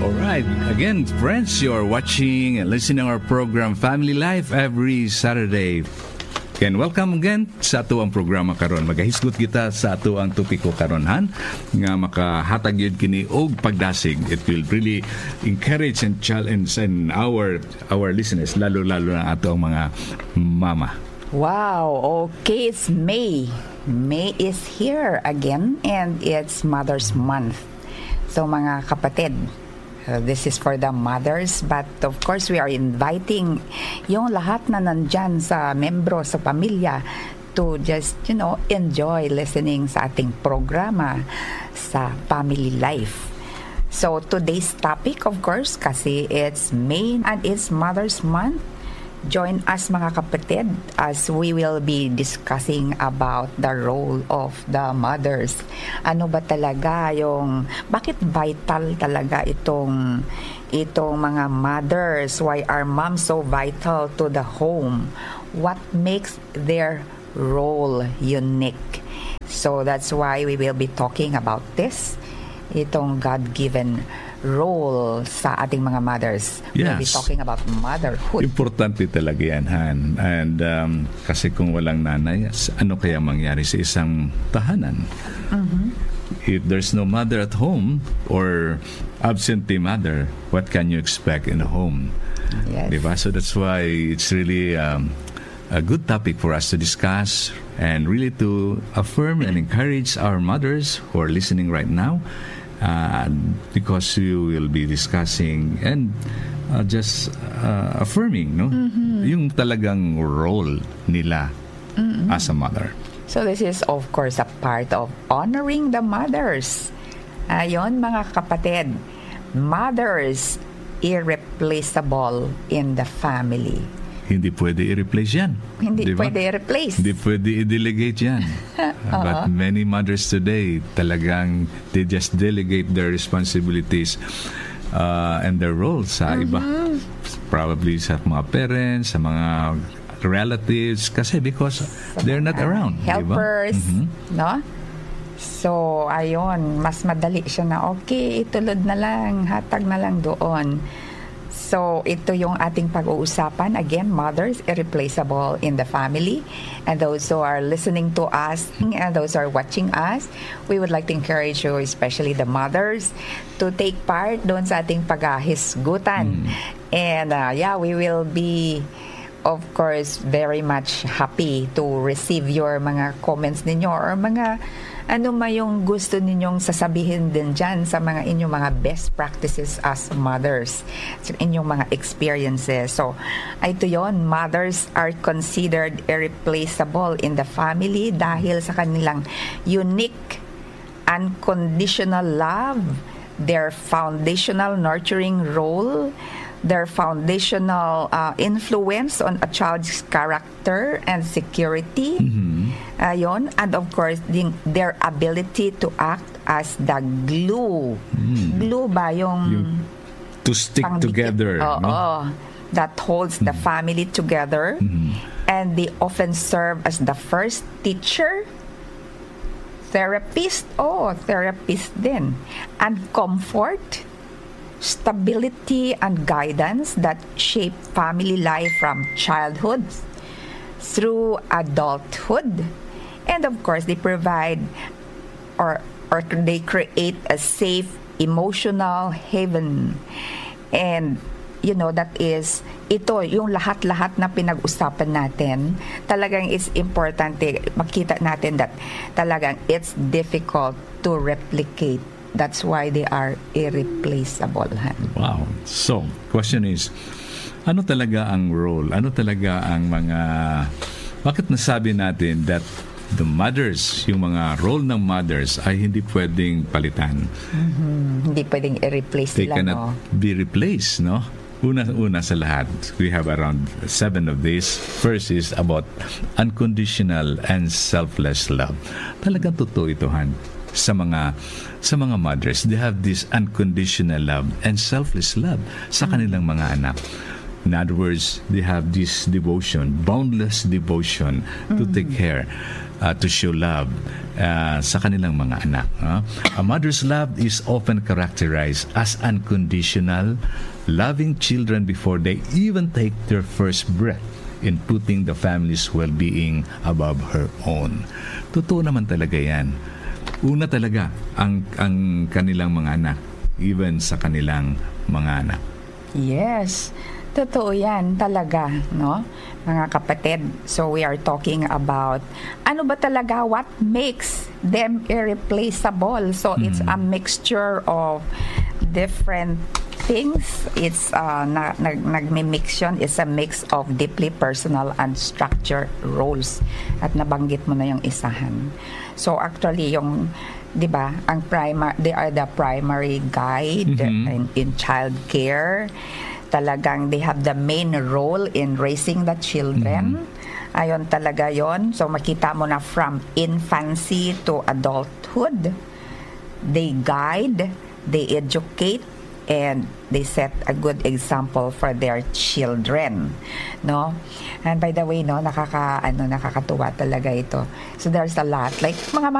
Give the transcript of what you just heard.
Alright, again, friends, you're watching and listening our program Family Life every Saturday. And welcome again sa ato ang programa karon. Magahisgot kita sa ato ang topiko karonhan nga makahatag yun kini og pagdasig. It will really encourage and challenge and our listeners, lalo-lalo na ato ang mga mama. Wow, okay, it's May. May is here again and it's Mother's Month. So mga kapatid, this is for the mothers, but of course we are inviting yung lahat na nandyan sa membro sa pamilya to just, enjoy listening sa ating programa sa Family Life. So today's topic, of course, kasi it's May and it's Mother's Month. Join us mga kapatid as we will be discussing about the role of the mothers. Ano ba talaga bakit vital talaga itong mga mothers? Why are moms so vital to the home? What makes their role unique? So that's why we will be talking about this. Itong God-given role sa ating mga mothers. Yes. We'll be talking about motherhood. Importante talaga yan, Han. And kasi kung walang nanay, ano kaya mangyari sa isang tahanan? Mm-hmm. If there's no mother at home or absentee mother, what can you expect in a home? Yes. Diba? So that's why it's really a good topic for us to discuss and really to affirm and encourage our mothers who are listening right now. Because you will be discussing and just affirming, yung talagang role nila as a mother. So this is of course a part of honoring the mothers. Ayon mga kapatid, mothers irreplaceable in the family. Hindi pwede i-replace yan. Hindi diba? pwede i-replace. Hindi pwede i-delegate yan. But many mothers today, talagang they just delegate their responsibilities and their roles sa iba. Probably sa mga parents, sa mga relatives, kasi because they're not around. Helpers, diba? No? So, ayun, mas madali siya na, okay, itulod na lang, hatag na lang doon. So, ito yung ating pag-uusapan. Again, mothers irreplaceable in the family. And those who are listening to us and those who are watching us, we would like to encourage you, especially the mothers, to take part doon sa ating paghahisgutan. And we will be, of course, very much happy to receive your mga comments ninyo or mga ano yung gusto ninyong sasabihin din dyan sa mga inyong mga best practices as mothers, sa inyong mga experiences. So, ito yon, mothers are considered irreplaceable in the family dahil sa kanilang unique, unconditional love, their foundational nurturing role, their foundational influence on a child's character and security. Ayon, and of course, their ability to act as the glue. Glue ba yung to stick together. No? That holds the family together. And they often serve as the first teacher, therapist din, and comfort, stability and guidance that shape family life from childhood through adulthood. And of course, they provide or they create a safe emotional haven. And that is ito yung lahat-lahat na pinag-usapan natin. Talagang it's importante makita natin that talagang it's difficult to replicate. That's why they are irreplaceable. Wow. So, question is, ano talaga ang role? Ano talaga ang bakit nasabi natin that the mothers, yung mga role ng mothers ay hindi pwedeng palitan? Hindi pwedeng i-replace They nila, cannot be replaced, no? Una sa lahat, we have around 7 of these. First is about unconditional and selfless love. Talagang totoo ito, Han. Sa mga mothers, they have this unconditional love and selfless love sa kanilang mga anak. In other words, they have this devotion, boundless devotion to take care to show love sa kanilang mga anak. A mother's love is often characterized as unconditional, loving children before they even take their first breath in putting the family's well-being above her own. Totoo naman talaga yan. Una talaga ang kanilang mga anak, even sa kanilang mga anak. Yes, totoo yan talaga, no? Mga kapatid, so we are talking about ano ba talaga, what makes them irreplaceable. So it's a mixture of different things. It's nagmi-mix yun. It's a mix of deeply personal and structured roles. At nabanggit mo na yung isahan. So actually yung, 'di ba, they are the primary guide in child care. Talagang they have the main role in raising the children. Ayon talaga yon. So makita mo na from infancy to adulthood. They guide, they educate, and they set a good example for their children, no? And by the way, no, nakakatuwa talaga ito. So there's a lot, like mga